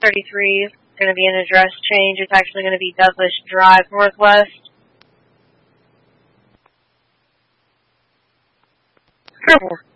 33 is going to be an address change. It's actually going to be Douglas Drive Northwest. Purple.